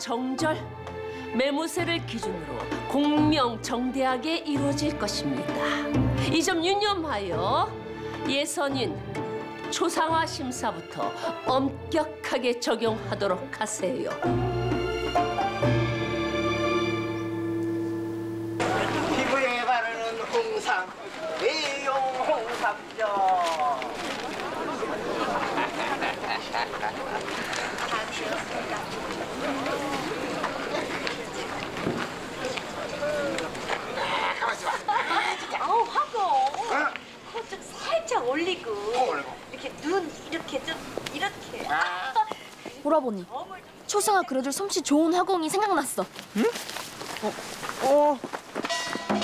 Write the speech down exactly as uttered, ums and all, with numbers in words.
정절, 매무새를 기준으로 공명정대하게 이루어질 것입니다. 이 점 유념하여 예선인 초상화 심사부터 엄격하게 적용하도록 하세요. 피부에 바르는 홍삼, 외용 홍삼죠. 아우 하고 코좀 살짝 올리고 이렇게 눈 이렇게 좀 이렇게 오라버니, 초상화 그려줄 솜씨 좋은 화공이 생각났어. 어,